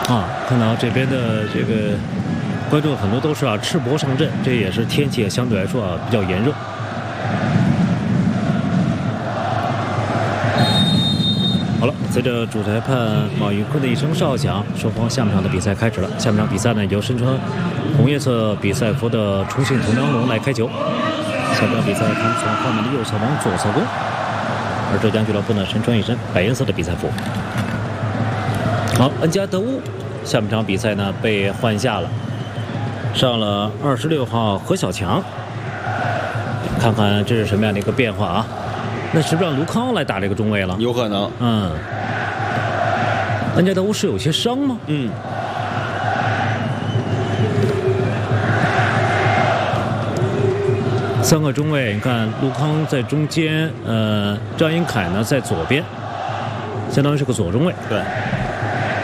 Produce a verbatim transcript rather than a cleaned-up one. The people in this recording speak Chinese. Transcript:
啊，看到这边的这个观众很多都是啊赤膊上阵，这也是天气也相对来说啊比较炎热。好了，随着主裁判马云坤的一声哨响，双方下半场的比赛开始了。下半场比赛呢，由身穿红叶色比赛服的重庆铜梁龙来开球。下半场比赛他们从后面的右侧往左侧攻，而浙江俱乐部呢身穿一身白颜色的比赛服。好，恩加德乌下半场比赛呢被换下了，上了二十六号何小强。看看这是什么样的一个变化啊？那是不是让卢康来打这个中卫了？ 有可能。 嗯，恩加德乌是有些伤吗？ 嗯。 三个中卫，你看卢康在中间，呃，张英凯呢在左边，相当于是个左中卫。 对。